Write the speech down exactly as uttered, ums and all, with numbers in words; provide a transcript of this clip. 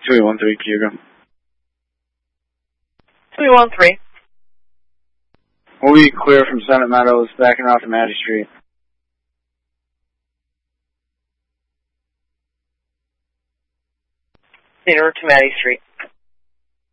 two eight one three, Hugo. two eight one three. We'll be clear from Senate Meadows, backing off to Maddie Street. Center to Maddie Street.